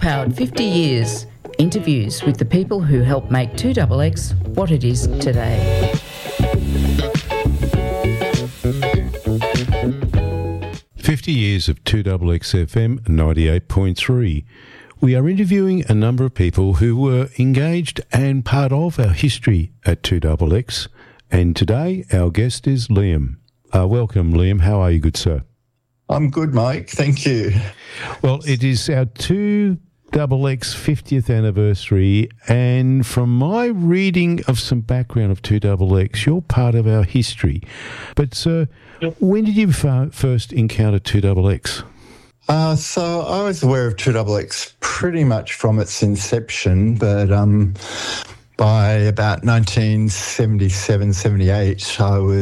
Powered 50 Years. Interviews with the people who helped make 2XX what it is today. "50 years of 2XX FM 98.3. We are interviewing a number of people who were engaged and part of our history at 2XX. And today our guest is Liam. Welcome, Liam. How are you, good sir? I'm good, Mike. Thank you. Well, it is our 2XX 50th anniversary, and from my reading of some background of 2XX, you're part of our history. But, sir, when did you first encounter 2XX? So I was aware of 2XX pretty much from its inception, but by about 1977, 78,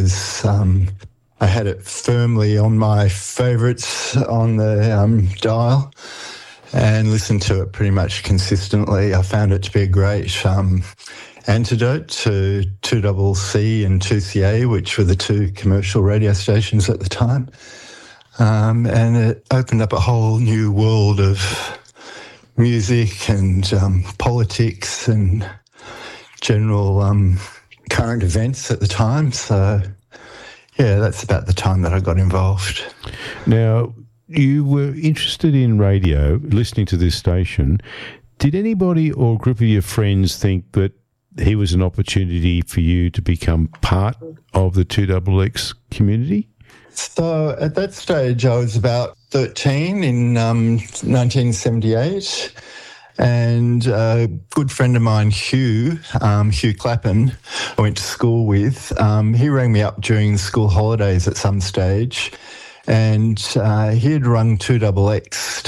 I had it firmly on my favourites on the dial and listened to it pretty much consistently. I found it to be a great antidote to 2CC and 2CA, which were the two commercial radio stations at the time. And it opened up a whole new world of music and politics and general current events at the time. So, yeah, that's about the time that I got involved. Now, you were interested in radio, listening to this station. Did anybody or a group of your friends think that he was an opportunity for you to become part of the 2XX community? So at that stage, I was about 13 in 1978, and a good friend of mine, Hugh Clappin, I went to school with, he rang me up during the school holidays at some stage, and he had rung 2XX